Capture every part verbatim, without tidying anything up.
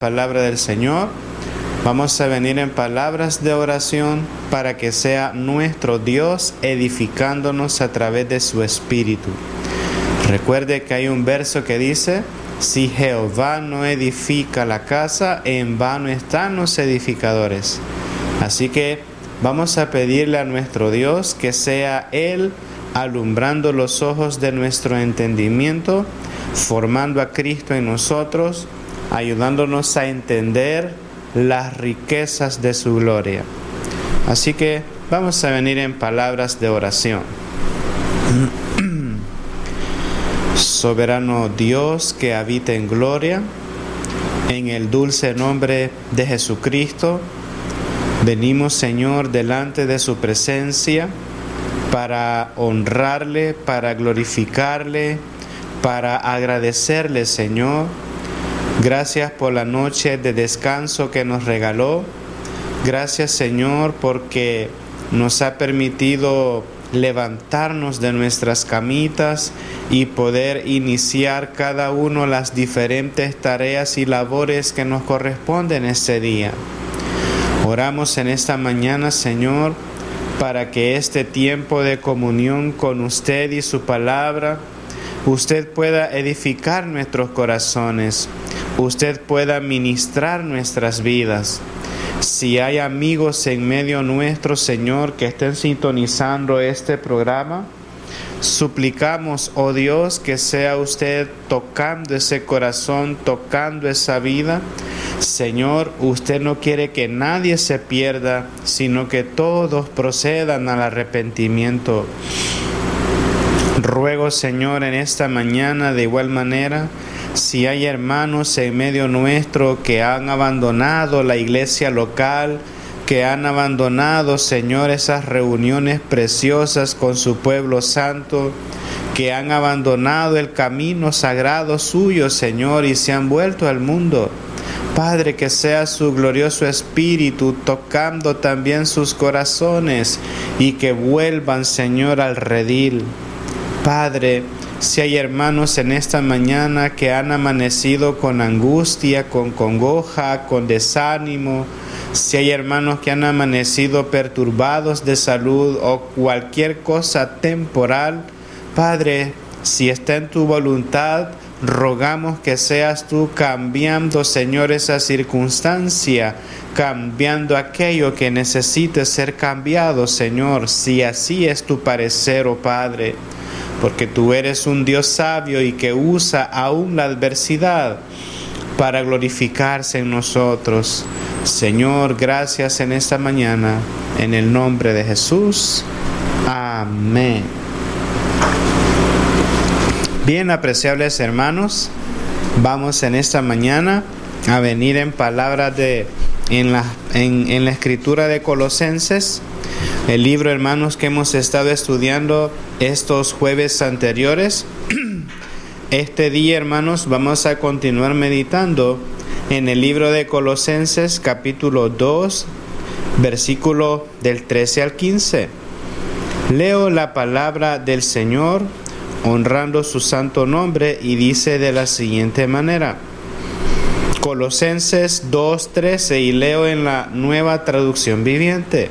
Palabra del Señor. Vamos a venir en palabras de oración para que sea nuestro Dios edificándonos a través de su Espíritu. Recuerde que hay un verso que dice: si Jehová no edifica la casa, en vano están los edificadores. Así que vamos a pedirle a nuestro Dios que sea Él alumbrando los ojos de nuestro entendimiento, formando a Cristo en nosotros, ayudándonos a entender las riquezas de su gloria. Así que vamos a venir en palabras de oración. Soberano Dios que habita en gloria, en el dulce nombre de Jesucristo, venimos, Señor, delante de su presencia para honrarle, para glorificarle, para agradecerle, Señor. Gracias por la noche de descanso que nos regaló. Gracias, Señor, porque nos ha permitido levantarnos de nuestras camitas y poder iniciar cada uno las diferentes tareas y labores que nos corresponden este día. Oramos en esta mañana, Señor, para que este tiempo de comunión con usted y su palabra, usted pueda edificar nuestros corazones, usted pueda ministrar nuestras vidas. Si hay amigos en medio nuestro, Señor, que estén sintonizando este programa, suplicamos, oh Dios, que sea usted tocando ese corazón, tocando esa vida. Señor, usted no quiere que nadie se pierda, sino que todos procedan al arrepentimiento. Ruego, Señor, en esta mañana de igual manera, si hay hermanos en medio nuestro que han abandonado la iglesia local, que han abandonado, Señor, esas reuniones preciosas con su pueblo santo, que han abandonado el camino sagrado suyo, Señor, y se han vuelto al mundo. Padre, que sea su glorioso Espíritu tocando también sus corazones y que vuelvan, Señor, al redil. Padre, si hay hermanos en esta mañana que han amanecido con angustia, con congoja, con desánimo, si hay hermanos que han amanecido perturbados de salud o cualquier cosa temporal, Padre, si está en tu voluntad, rogamos que seas tú cambiando, Señor, esa circunstancia, cambiando aquello que necesite ser cambiado, Señor, si así es tu parecer, oh Padre. Porque tú eres un Dios sabio y que usa aún la adversidad para glorificarse en nosotros. Señor, gracias en esta mañana, en el nombre de Jesús. Amén. Bien, apreciables hermanos, vamos en esta mañana a venir en palabras de, en la, en, en la escritura de Colosenses. El libro, hermanos, que hemos estado estudiando estos jueves anteriores. Este día, hermanos, vamos a continuar meditando en el libro de Colosenses, capítulo dos, versículo del trece al quince. Leo la palabra del Señor, honrando su santo nombre, y dice de la siguiente manera. Colosenses dos, trece, y leo en la Nueva Traducción Viviente.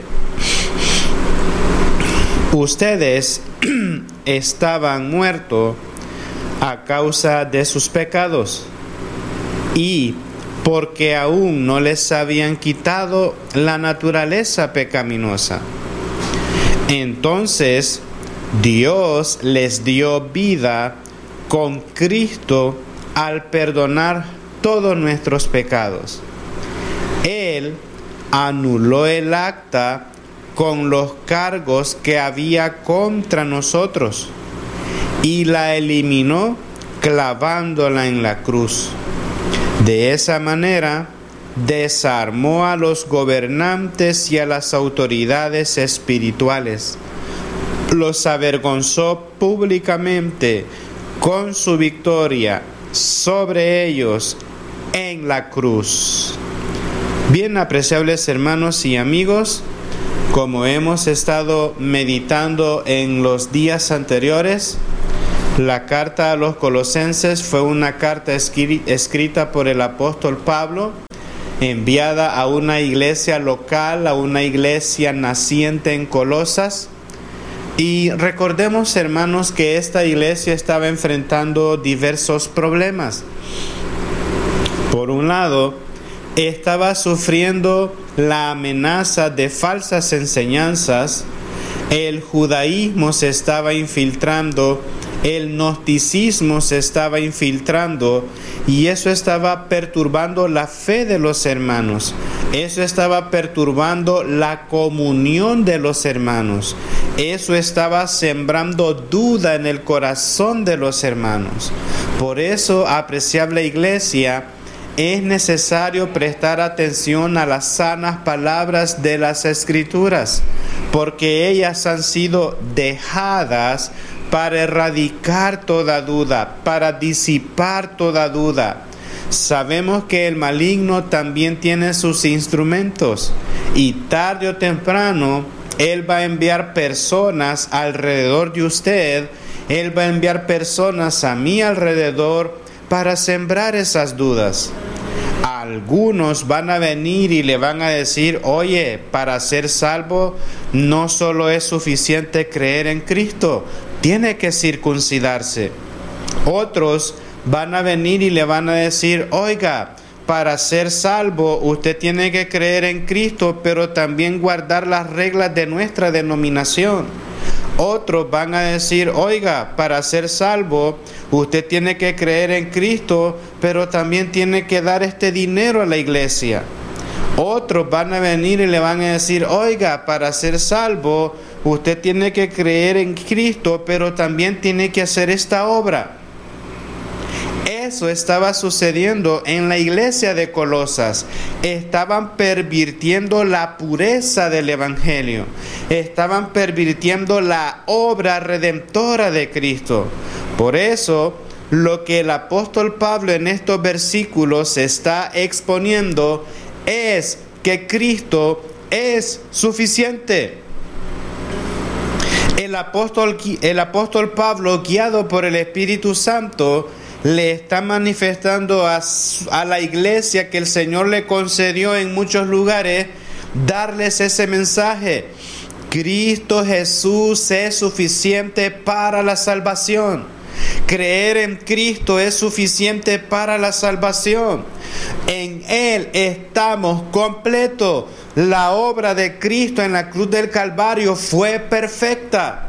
Ustedes estaban muertos a causa de sus pecados y porque aún no les habían quitado la naturaleza pecaminosa. Entonces Dios les dio vida con Cristo al perdonar todos nuestros pecados. Él anuló el acta con los cargos que había contra nosotros y la eliminó clavándola en la cruz. De esa manera desarmó a los gobernantes y a las autoridades espirituales, los avergonzó públicamente con su victoria sobre ellos en la cruz. Bien, apreciables hermanos y amigos, como hemos estado meditando en los días anteriores, La carta a los Colosenses fue una carta escrita por el apóstol Pablo, enviada a una iglesia local, a una iglesia naciente en Colosas. Y recordemos, hermanos, que esta iglesia estaba enfrentando diversos problemas. Por un lado, estaba sufriendo la amenaza de falsas enseñanzas, el judaísmo se estaba infiltrando, el gnosticismo se estaba infiltrando, y eso estaba perturbando la fe de los hermanos. Eso estaba perturbando la comunión de los hermanos. Eso estaba sembrando duda en el corazón de los hermanos. Por eso, apreciable iglesia, es necesario prestar atención a las sanas palabras de las Escrituras, porque ellas han sido dejadas para erradicar toda duda, para disipar toda duda. Sabemos que el maligno también tiene sus instrumentos, y tarde o temprano él va a enviar personas alrededor de usted, él va a enviar personas a mi alrededor para sembrar esas dudas. Algunos van a venir y le van a decir: oye, para ser salvo no solo es suficiente creer en Cristo, tiene que circuncidarse. Otros van a venir y le van a decir: oiga, para ser salvo usted tiene que creer en Cristo, pero también guardar las reglas de nuestra denominación. Otros van a decir: oiga, para ser salvo usted tiene que creer en Cristo, pero también tiene que dar este dinero a la iglesia. Otros van a venir y le van a decir: oiga, para ser salvo usted tiene que creer en Cristo, pero también tiene que hacer esta obra. Eso estaba sucediendo en la iglesia de Colosas. Estaban pervirtiendo la pureza del evangelio. Estaban pervirtiendo la obra redentora de Cristo. Por eso, lo que el apóstol Pablo en estos versículos está exponiendo es que Cristo es suficiente. El apóstol, el apóstol Pablo, guiado por el Espíritu Santo, le está manifestando a, a la iglesia que el Señor le concedió en muchos lugares, darles ese mensaje: Cristo Jesús es suficiente para la salvación. Creer en Cristo es suficiente para la salvación. En Él estamos completos. La obra de Cristo en la cruz del Calvario fue perfecta.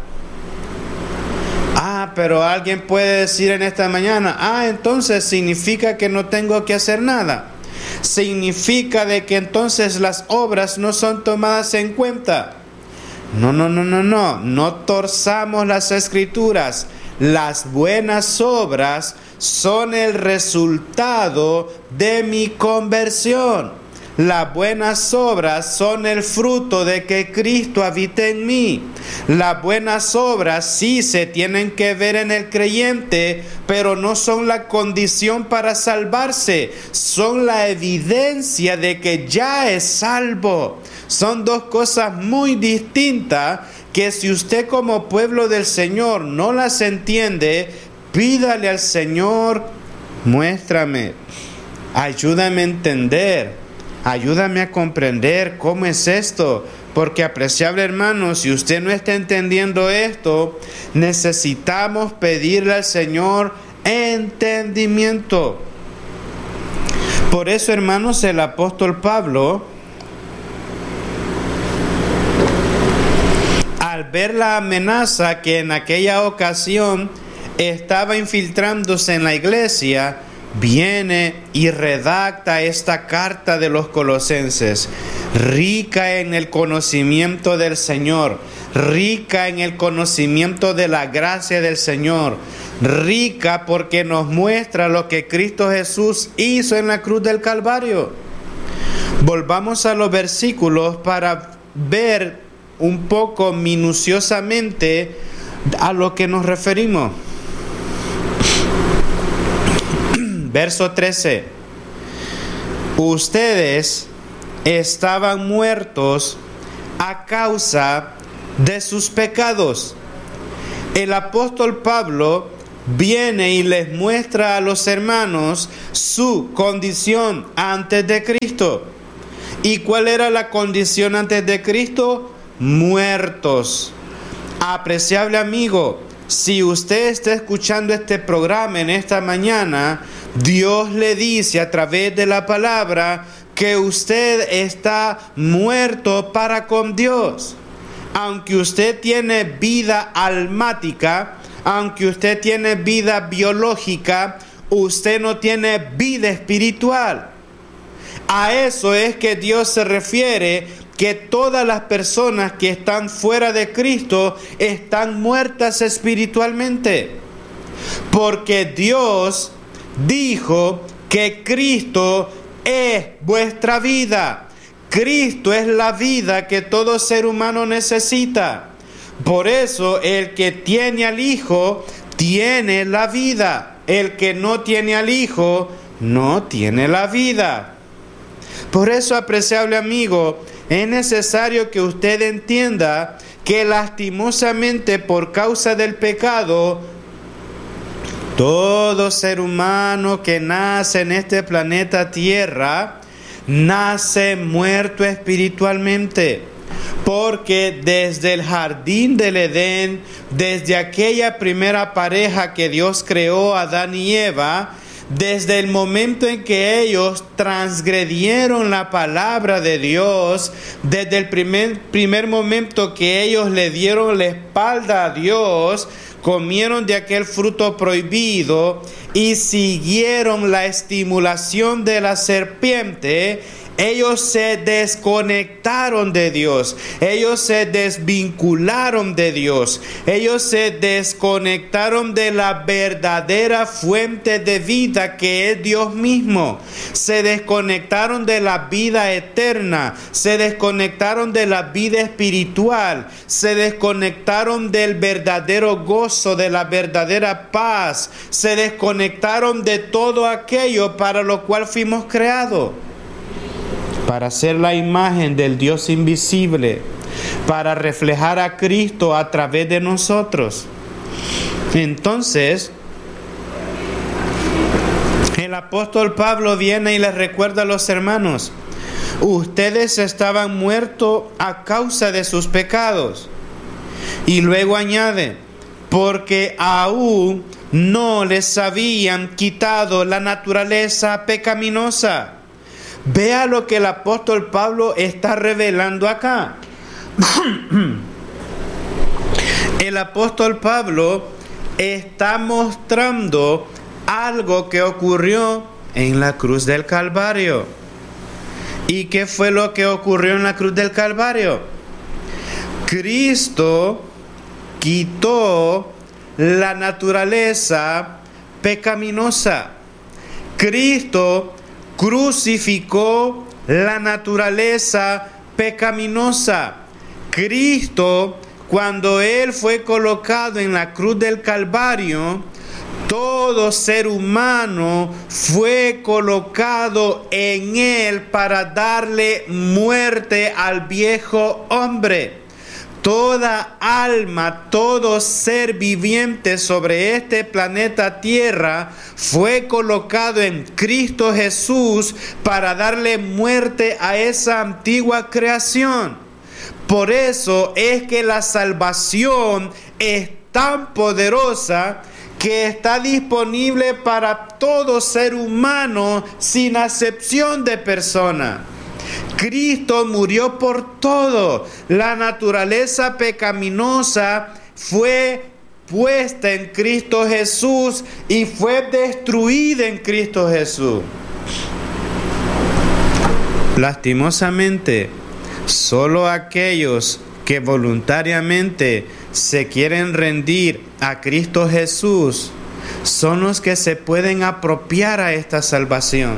Ah, pero alguien puede decir en esta mañana: ah, entonces significa que no tengo que hacer nada. Significa de que entonces las obras no son tomadas en cuenta. No, no, no, no, no. No torzamos las Escrituras. Las buenas obras son el resultado de mi conversión. Las buenas obras son el fruto de que Cristo habita en mí. Las buenas obras sí se tienen que ver en el creyente, pero no son la condición para salvarse. Son la evidencia de que ya es salvo. Son dos cosas muy distintas que, si usted como pueblo del Señor no las entiende, pídale al Señor: muéstrame, ayúdame a entender. Ayúdame a comprender cómo es esto, porque, apreciable hermano, si usted no está entendiendo esto, necesitamos pedirle al Señor entendimiento. Por eso, hermanos, el apóstol Pablo, al ver la amenaza que en aquella ocasión estaba infiltrándose en la iglesia, viene y redacta esta carta de los Colosenses, rica en el conocimiento del Señor, rica en el conocimiento de la gracia del Señor, rica porque nos muestra lo que Cristo Jesús hizo en la cruz del Calvario. Volvamos a los versículos para ver un poco minuciosamente a lo que nos referimos. Verso trece. Ustedes estaban muertos a causa de sus pecados. El apóstol Pablo viene y les muestra a los hermanos su condición antes de Cristo. ¿Y cuál era la condición antes de Cristo? Muertos. Apreciable amigo, si usted está escuchando este programa en esta mañana, Dios le dice a través de la palabra que usted está muerto para con Dios. Aunque usted tiene vida almática, aunque usted tiene vida biológica, usted no tiene vida espiritual. A eso es que Dios se refiere, que todas las personas que están fuera de Cristo están muertas espiritualmente. Porque Dios dijo que Cristo es vuestra vida. Cristo es la vida que todo ser humano necesita. Por eso el que tiene al Hijo tiene la vida. El que no tiene al Hijo no tiene la vida. Por eso, apreciable amigo, es necesario que usted entienda que lastimosamente por causa del pecado, todo ser humano que nace en este planeta Tierra nace muerto espiritualmente. Porque desde el jardín del Edén, desde aquella primera pareja que Dios creó, Adán y Eva, desde el momento en que ellos transgredieron la palabra de Dios, desde el primer, primer momento que ellos le dieron la espalda a Dios, comieron de aquel fruto prohibido y siguieron la estimulación de la serpiente, ellos se desconectaron de Dios, ellos se desvincularon de Dios, ellos se desconectaron de la verdadera fuente de vida que es Dios mismo, se desconectaron de la vida eterna, se desconectaron de la vida espiritual, se desconectaron del verdadero gozo, de la verdadera paz, se desconectaron de todo aquello para lo cual fuimos creados. Para ser la imagen del Dios invisible, para reflejar a Cristo a través de nosotros. Entonces, el apóstol Pablo viene y les recuerda a los hermanos: ustedes estaban muertos a causa de sus pecados. Y luego añade: porque aún no les habían quitado la naturaleza pecaminosa. Vea lo que el apóstol Pablo está revelando acá. El apóstol Pablo está mostrando algo que ocurrió en la cruz del Calvario. ¿Y qué fue lo que ocurrió en la cruz del Calvario? Cristo quitó la naturaleza pecaminosa. Cristo crucificó la naturaleza pecaminosa. Cristo, cuando Él fue colocado en la cruz del Calvario, todo ser humano fue colocado en Él para darle muerte al viejo hombre. Toda alma, todo ser viviente sobre este planeta Tierra fue colocado en Cristo Jesús para darle muerte a esa antigua creación. Por eso es que la salvación es tan poderosa que está disponible para todo ser humano sin acepción de persona. Cristo murió por todo. La naturaleza pecaminosa fue puesta en Cristo Jesús y fue destruida en Cristo Jesús. Lastimosamente, solo aquellos que voluntariamente se quieren rendir a Cristo Jesús son los que se pueden apropiar a esta salvación.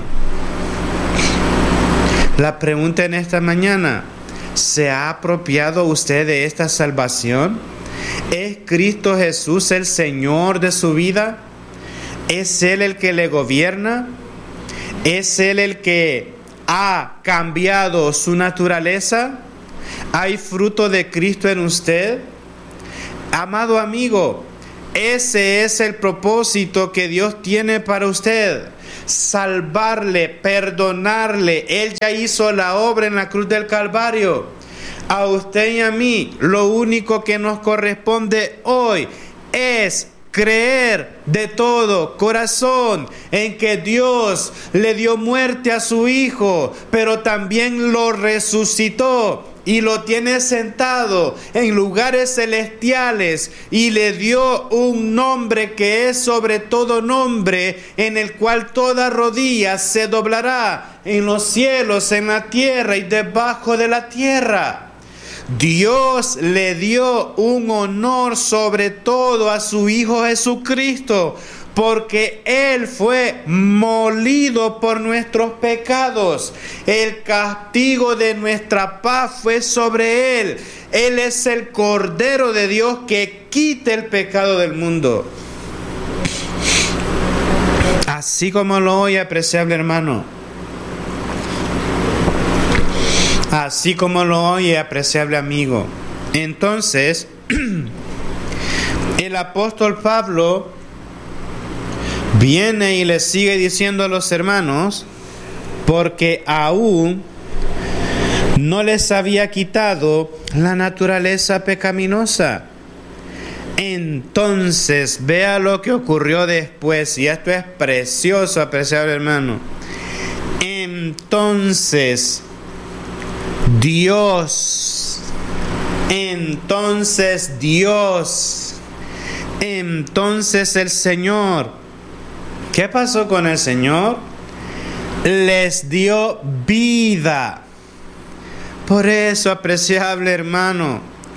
La pregunta en esta mañana: ¿se ha apropiado usted de esta salvación? ¿Es Cristo Jesús el Señor de su vida? ¿Es Él el que le gobierna? ¿Es Él el que ha cambiado su naturaleza? ¿Hay fruto de Cristo en usted? Amado amigo, Ese es el propósito que Dios tiene para usted. Salvarle, perdonarle. Él ya hizo la obra en la cruz del Calvario. A usted y a mí, lo único que nos corresponde hoy es creer de todo corazón en que Dios le dio muerte a su Hijo, pero también lo resucitó y lo tiene sentado en lugares celestiales y le dio un nombre que es sobre todo nombre, en el cual toda rodilla se doblará en los cielos, en la tierra y debajo de la tierra. Dios le dio un honor sobre todo a su Hijo Jesucristo, porque Él fue molido por nuestros pecados. El castigo de nuestra paz fue sobre Él. Él es el Cordero de Dios que quita el pecado del mundo. Así como lo oye, apreciable hermano. Así como lo oye, apreciable amigo. Entonces, el apóstol Pablo viene y le sigue diciendo a los hermanos, porque aún no les había quitado la naturaleza pecaminosa. Entonces, vea lo que ocurrió después, y esto es precioso, apreciable hermano. Entonces, Dios, entonces Dios, entonces el Señor, ¿qué pasó con el Señor? Les dio vida. Por eso, apreciable hermano,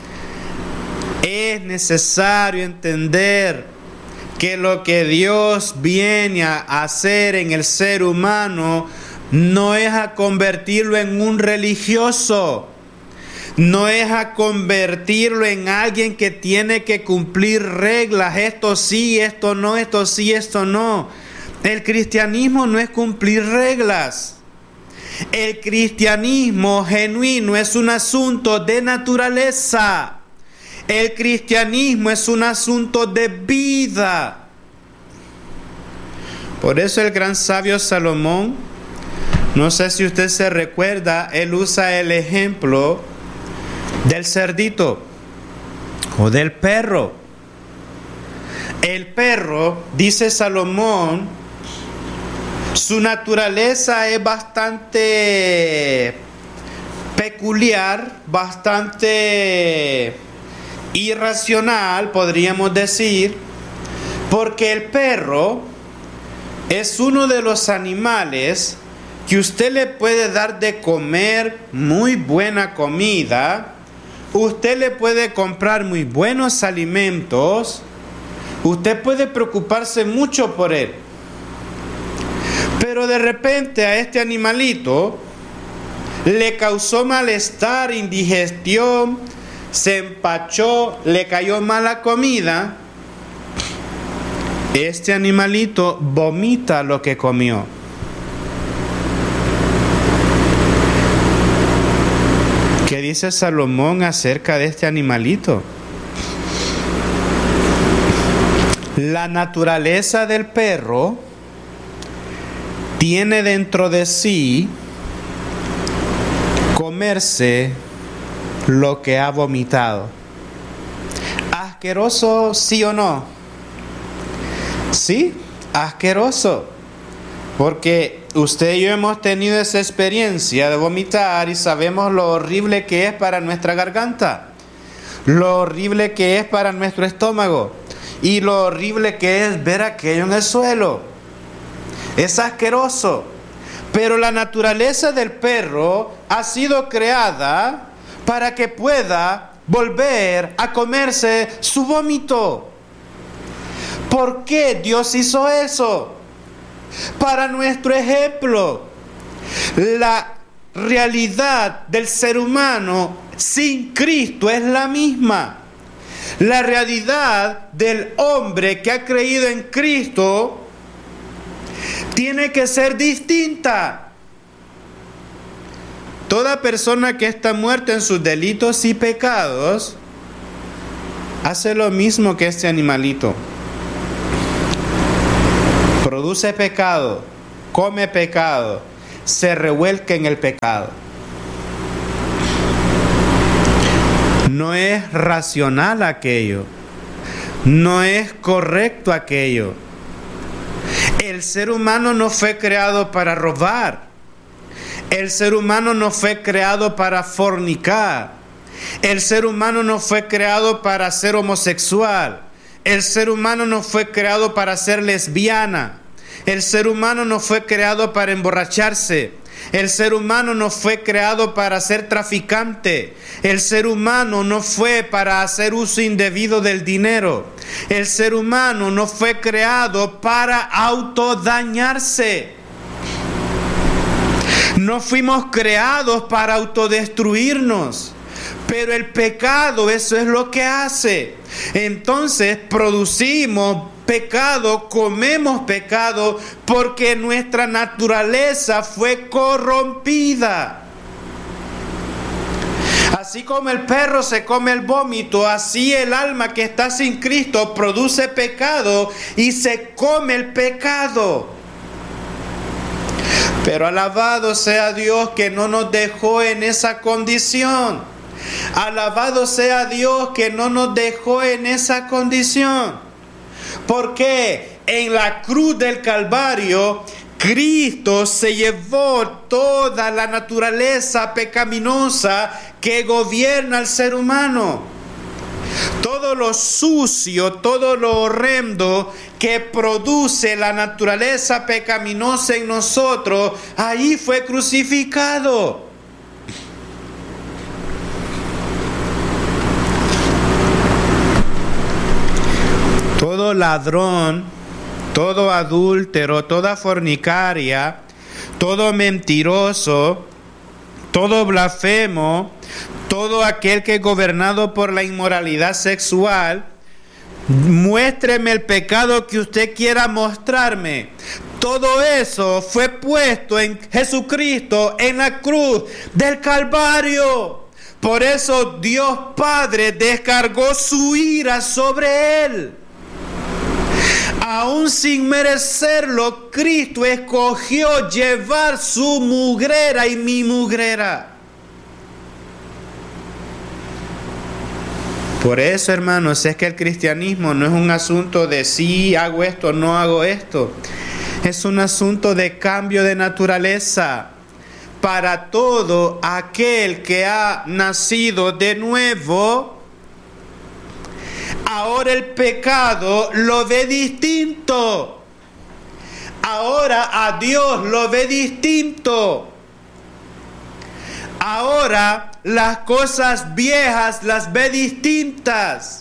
es necesario entender que lo que Dios viene a hacer en el ser humano no es a convertirlo en un religioso, no es a convertirlo en alguien que tiene que cumplir reglas, esto sí, esto no, esto sí, esto no. El cristianismo no es cumplir reglas. El cristianismo genuino es un asunto de naturaleza. El cristianismo es un asunto de vida. Por eso el gran sabio Salomón, no sé si usted se recuerda, él usa el ejemplo del cerdito o del perro. El perro, dice Salomón, su naturaleza es bastante peculiar, bastante irracional, podríamos decir, porque el perro es uno de los animales que usted le puede dar de comer muy buena comida, usted le puede comprar muy buenos alimentos, usted puede preocuparse mucho por él. Pero de repente a este animalito le causó malestar, indigestión, se empachó, le cayó mala comida. Este animalito vomita lo que comió. ¿Qué dice Salomón acerca de este animalito? La naturaleza del perro tiene dentro de sí comerse lo que ha vomitado. ¿Asqueroso, sí o no? Sí, asqueroso. Porque usted y yo hemos tenido esa experiencia de vomitar y sabemos lo horrible que es para nuestra garganta, lo horrible que es para nuestro estómago y lo horrible que es ver aquello en el suelo. Es asqueroso. Pero la naturaleza del perro ha sido creada para que pueda volver a comerse su vómito. ¿Por qué Dios hizo eso? Para nuestro ejemplo. La realidad del ser humano sin Cristo es la misma. La realidad del hombre que ha creído en Cristo tiene que ser distinta. Toda persona que está muerta en sus delitos y pecados hace lo mismo que este animalito. Produce pecado, come pecado, se revuelca en el pecado. No es racional aquello, no es correcto aquello. El ser humano no fue creado para robar. El ser humano no fue creado para fornicar. El ser humano no fue creado para ser homosexual. El ser humano no fue creado para ser lesbiana. El ser humano no fue creado para emborracharse. El ser humano no fue creado para ser traficante. El ser humano no fue para hacer uso indebido del dinero. El ser humano no fue creado para autodañarse. No fuimos creados para autodestruirnos. Pero el pecado, eso es lo que hace. Entonces producimos pecado, comemos pecado, porque nuestra naturaleza fue corrompida. Así como el perro se come el vómito, así el alma que está sin Cristo produce pecado y se come el pecado. Pero alabado sea Dios que no nos dejó en esa condición. Alabado sea Dios que no nos dejó en esa condición. Porque en la cruz del Calvario, Cristo se llevó toda la naturaleza pecaminosa que gobierna al ser humano. Todo lo sucio, todo lo horrendo que produce la naturaleza pecaminosa en nosotros, ahí fue crucificado. Todo ladrón, todo adúltero, toda fornicaria, todo mentiroso, todo blasfemo, todo aquel que es gobernado por la inmoralidad sexual, muéstreme el pecado que usted quiera mostrarme. Todo eso fue puesto en Jesucristo en la cruz del Calvario. Por eso Dios Padre descargó su ira sobre él. Aún sin merecerlo, Cristo escogió llevar su mugrera y mi mugrera. Por eso, hermanos, es que el cristianismo no es un asunto de si hago esto o no hago esto. Es un asunto de cambio de naturaleza para todo aquel que ha nacido de nuevo. Ahora el pecado lo ve distinto. Ahora a Dios lo ve distinto. Ahora las cosas viejas las ve distintas.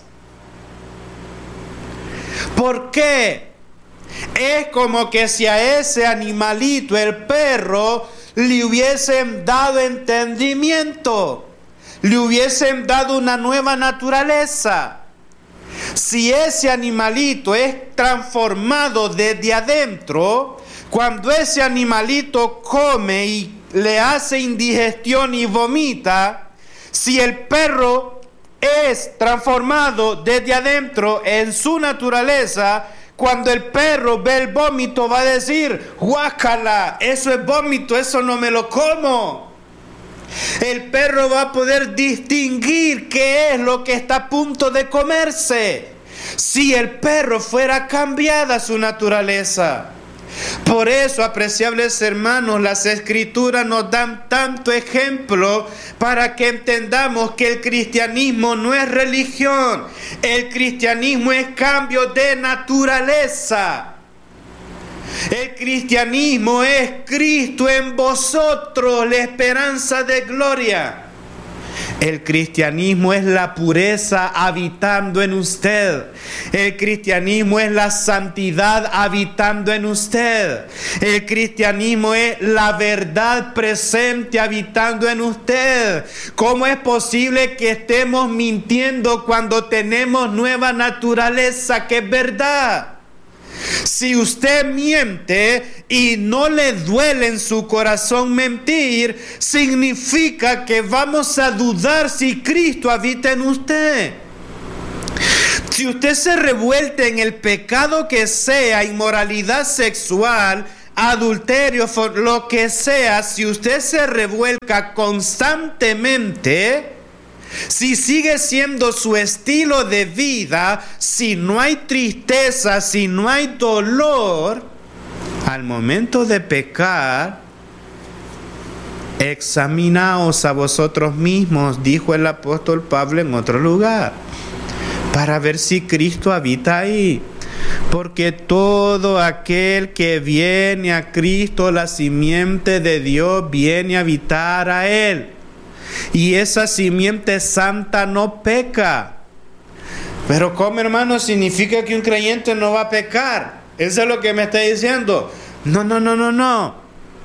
¿Por qué? Es como que si a ese animalito, el perro, le hubiesen dado entendimiento, le hubiesen dado una nueva naturaleza. Si ese animalito es transformado desde adentro, cuando ese animalito come y le hace indigestión y vomita, si el perro es transformado desde adentro en su naturaleza, cuando el perro ve el vómito va a decir, guácala, eso es vómito, eso no me lo como. El perro va a poder distinguir qué es lo que está a punto de comerse, si el perro fuera cambiada su naturaleza. Por eso, apreciables hermanos, las Escrituras nos dan tanto ejemplo para que entendamos que el cristianismo no es religión, el cristianismo es cambio de naturaleza. El cristianismo es Cristo en vosotros, la esperanza de gloria. El cristianismo es la pureza habitando en usted. El cristianismo es la santidad habitando en usted. El cristianismo es la verdad presente habitando en usted. ¿Cómo es posible que estemos mintiendo cuando tenemos nueva naturaleza que es verdad? Si usted miente y no le duele en su corazón mentir, significa que vamos a dudar si Cristo habita en usted. Si usted se revuelve en el pecado que sea, inmoralidad sexual, adulterio, lo que sea, si usted se revuelca constantemente, si sigue siendo su estilo de vida, si no hay tristeza, si no hay dolor, al momento de pecar, examinaos a vosotros mismos, dijo el apóstol Pablo en otro lugar, para ver si Cristo habita ahí. Porque todo aquel que viene a Cristo, la simiente de Dios, viene a habitar a Él. Y esa simiente santa no peca. Pero ¿cómo, hermano? ¿Significa que un creyente no va a pecar? Eso es lo que me está diciendo. No, no, no, no, no.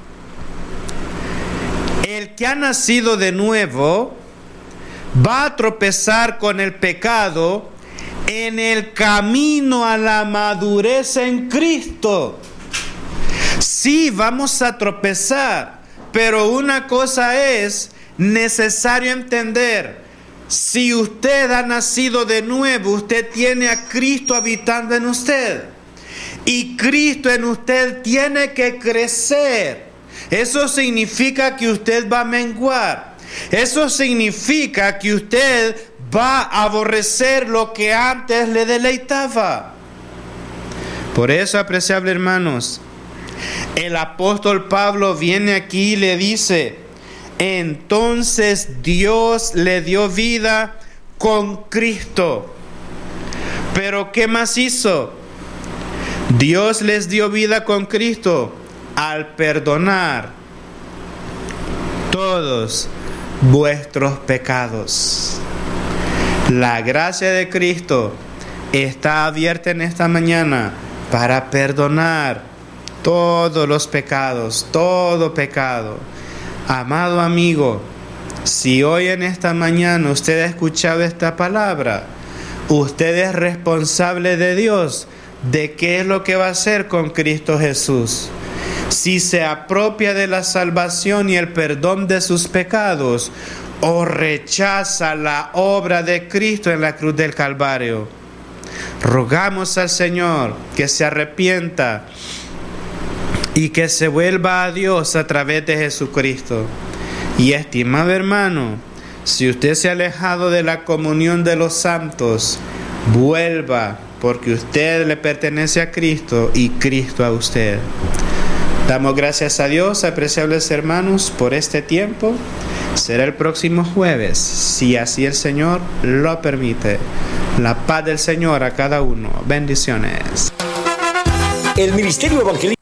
El que ha nacido de nuevo va a tropezar con el pecado en el camino a la madurez en Cristo. Sí, vamos a tropezar, pero una cosa es necesario entender: si usted ha nacido de nuevo, usted tiene a Cristo habitando en usted, y Cristo en usted tiene que crecer. Eso significa que usted va a menguar. Eso significa que usted va a aborrecer lo que antes le deleitaba. Por eso, apreciables hermanos, el apóstol Pablo viene aquí y le dice: entonces Dios le dio vida con Cristo. Pero ¿qué más hizo? Dios les dio vida con Cristo al perdonar todos vuestros pecados. La gracia de Cristo está abierta en esta mañana para perdonar todos los pecados, todo pecado. Amado amigo, si hoy en esta mañana usted ha escuchado esta palabra, usted es responsable de Dios, de qué es lo que va a hacer con Cristo Jesús. Si se apropia de la salvación y el perdón de sus pecados, o rechaza la obra de Cristo en la cruz del Calvario. Rogamos al Señor que se arrepienta y que se vuelva a Dios a través de Jesucristo. Y estimado hermano, si usted se ha alejado de la comunión de los santos, vuelva, porque usted le pertenece a Cristo y Cristo a usted. Damos gracias a Dios, apreciables hermanos, por este tiempo. Será el próximo jueves, si así el Señor lo permite. La paz del Señor a cada uno. Bendiciones. El Ministerio Evangelístico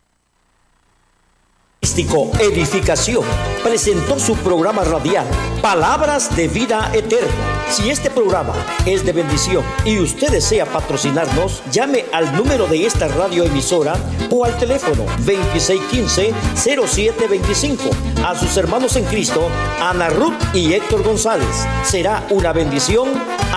Edificación presentó su programa radial Palabras de Vida Eterna. Si este programa es de bendición y usted desea patrocinarnos, llame al número de esta radioemisora o al teléfono veintiséis quince cero siete veinticinco. A sus hermanos en Cristo, Ana Ruth y Héctor González. Será una bendición